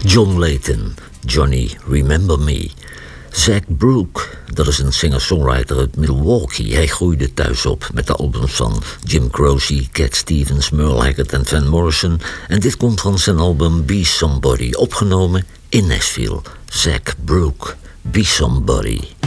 John Layton, Johnny Remember Me. Zach Brooke, dat is een singer-songwriter uit Milwaukee. Hij groeide thuis op met de albums van Jim Croce, Cat Stevens, Merle Haggard en Van Morrison. En dit komt van zijn album Be Somebody, opgenomen in Nashville. Zach Brooke, Be Somebody.